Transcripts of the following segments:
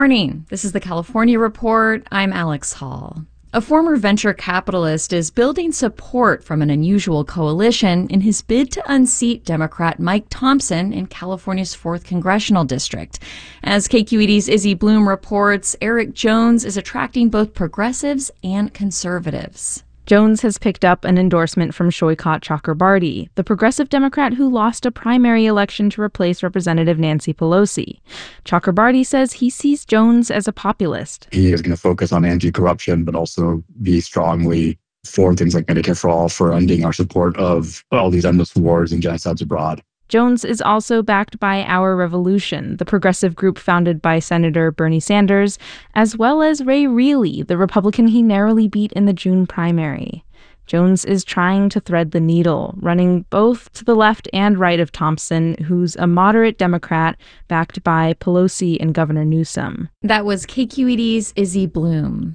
Morning. This is the California Report. I'm Alex Hall. A former venture capitalist is building support from an unusual coalition in his bid to unseat Democrat Mike Thompson in California's 4th Congressional District. As KQED's Izzy Bloom reports, Eric Jones is attracting both progressives and conservatives. Jones has picked up an endorsement from Shoykot Chakrabarti, the progressive Democrat who lost a primary election to replace Representative Nancy Pelosi. Chakrabarti says he sees Jones as a populist. He is going to focus on anti-corruption, but also be strongly for things like Medicare for All, for ending our support of all these endless wars and genocides abroad. Jones is also backed by Our Revolution, the progressive group founded by Senator Bernie Sanders, as well as Ray Reilly, the Republican he narrowly beat in the June primary. Jones is trying to thread the needle, running both to the left and right of Thompson, who's a moderate Democrat backed by Pelosi and Governor Newsom. That was KQED's Izzy Bloom.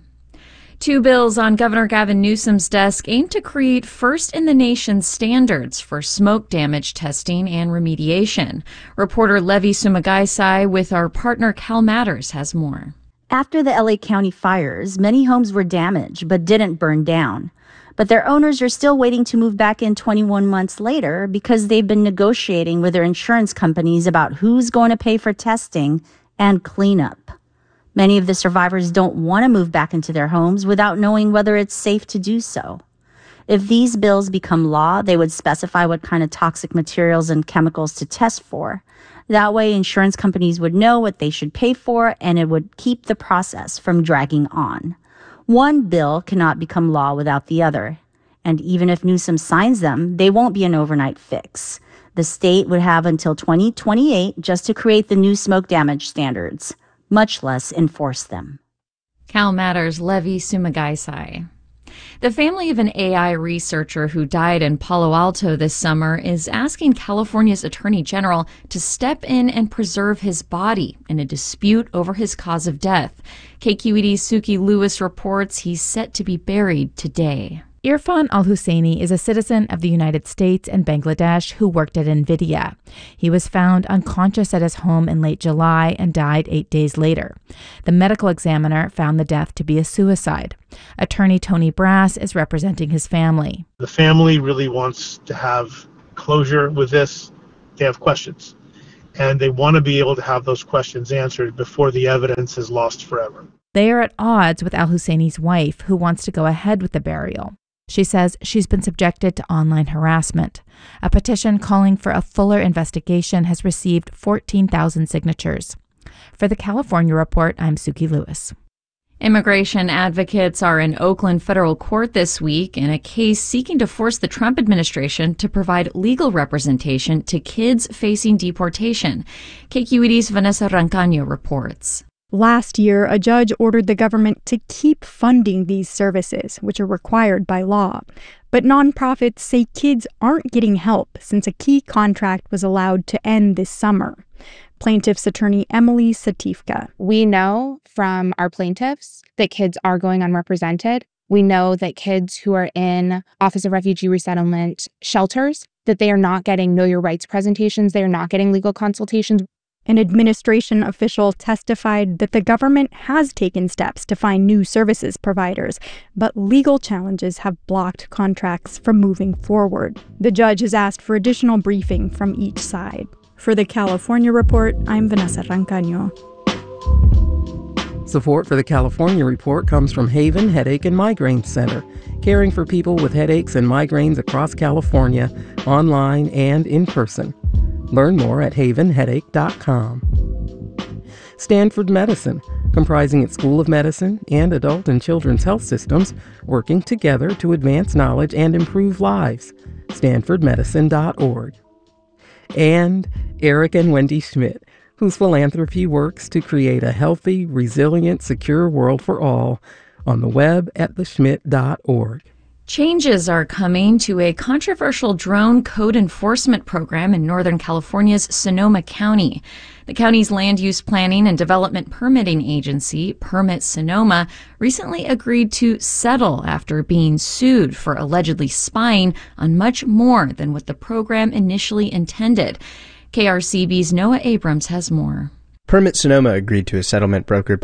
2 bills on Governor Gavin Newsom's desk aim to create first-in-the-nation standards for smoke damage testing and remediation. Reporter Levi Sumagaysay with our partner Cal Matters has more. After the LA County fires, many homes were damaged but didn't burn down. But their owners are still waiting to move back in 21 months later because they've been negotiating with their insurance companies about who's going to pay for testing and cleanup. Many of the survivors don't want to move back into their homes without knowing whether it's safe to do so. If these bills become law, they would specify what kind of toxic materials and chemicals to test for. That way, insurance companies would know what they should pay for, and it would keep the process from dragging on. One bill cannot become law without the other. And even if Newsom signs them, they won't be an overnight fix. The state would have until 2028 just to create the new smoke damage standards, much less enforce them. Cal Matters' Levi Sumagaysay. The family of an AI researcher who died in Palo Alto this summer is asking California's Attorney General to step in and preserve his body in a dispute over his cause of death. KQED's Suki Lewis reports he's set to be buried today. Irfan Al-Husseini is a citizen of the United States and Bangladesh who worked at NVIDIA. He was found unconscious at his home in late July and died 8 days later. The medical examiner found the death to be a suicide. Attorney Tony Brass is representing his family. The family really wants to have closure with this. They have questions, and they want to be able to have those questions answered before the evidence is lost forever. They are at odds with Al-Husseini's wife, who wants to go ahead with the burial. She says she's been subjected to online harassment. A petition calling for a fuller investigation has received 14,000 signatures. For the California Report, I'm Suki Lewis. Immigration advocates are in Oakland federal court this week in a case seeking to force the Trump administration to provide legal representation to kids facing deportation. KQED's Vanessa Rancaño reports. Last year, a judge ordered the government to keep funding these services, which are required by law. But nonprofits say kids aren't getting help since a key contract was allowed to end this summer. Plaintiff's attorney Emily Satifka. We know from our plaintiffs that kids are going unrepresented. We know that kids who are in Office of Refugee Resettlement shelters, that they are not getting Know Your Rights presentations, they are not getting legal consultations. An administration official testified that the government has taken steps to find new services providers, but legal challenges have blocked contracts from moving forward. The judge has asked for additional briefing from each side. For the California Report, I'm Vanessa Rancaño. Support for the California Report comes from Haven Headache and Migraine Center, caring for people with headaches and migraines across California, online and in person. Learn more at havenheadache.com. Stanford Medicine, comprising its School of Medicine and adult and children's health systems, working together to advance knowledge and improve lives. StanfordMedicine.org. And Eric and Wendy Schmidt, whose philanthropy works to create a healthy, resilient, secure world for all, on the web at theschmidt.org. Changes are coming to a controversial drone code enforcement program in Northern California's Sonoma County. The county's Land Use Planning and Development Permitting Agency, Permit Sonoma, recently agreed to settle after being sued for allegedly spying on much more than what the program initially intended. KRCB's Noah Abrams has more. Permit Sonoma agreed to a settlement brokered